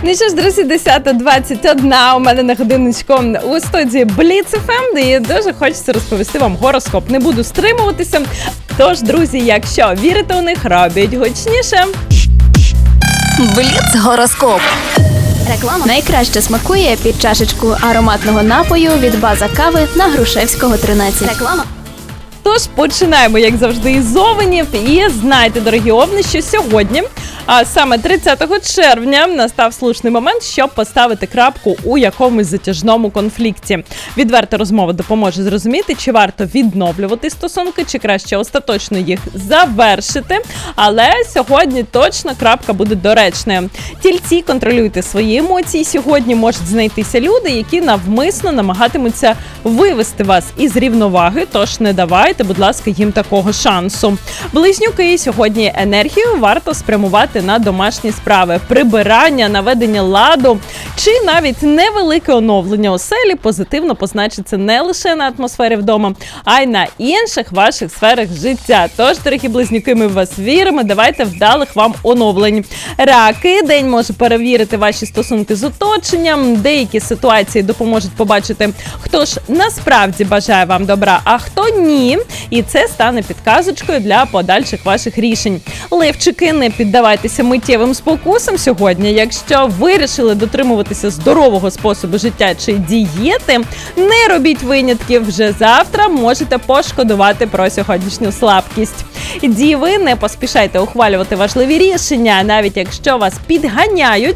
Ну що ж, друзі, 10:21 у мене на годиночку у студії Blitz FM, і дуже хочеться розповісти вам гороскоп. Не буду стримуватися. Тож, друзі, якщо вірите у них, робіть гучніше. Blitz гороскоп. Реклама найкраще смакує під чашечку ароматного напою від база кави на Грушевського, 13. Реклама. Тож починаємо, як завжди, із овнів. І знайте, дорогі овни, що сьогодні, а саме 30 червня, настав слушний момент, щоб поставити крапку у якомусь затяжному конфлікті. Відверта розмова допоможе зрозуміти, чи варто відновлювати стосунки, чи краще остаточно їх завершити. Але сьогодні точно крапка буде доречною. Тільці, контролюйте свої емоції. Сьогодні можуть знайтися люди, які навмисно намагатимуться вивести вас із рівноваги, тож не давайте, будь ласка, їм такого шансу. Близнюки, сьогодні енергію варто спрямувати на домашні справи. Прибирання, наведення ладу чи навіть невелике оновлення оселі позитивно позначиться не лише на атмосфері вдома, а й на інших ваших сферах життя. Тож, дорогі близнюки, ми в вас віримо, давайте вдалих вам оновлень. Раки, день може перевірити ваші стосунки з оточенням, деякі ситуації допоможуть побачити, хто ж насправді бажає вам добра, а хто ні. І це стане підказочкою для подальших ваших рішень. Левчики, не піддавайтеся миттєвим спокусам сьогодні. Якщо вирішили дотримуватися здорового способу життя чи дієти, не робіть винятків. Вже завтра можете пошкодувати про сьогоднішню слабкість. Діви, не поспішайте ухвалювати важливі рішення, навіть якщо вас підганяють.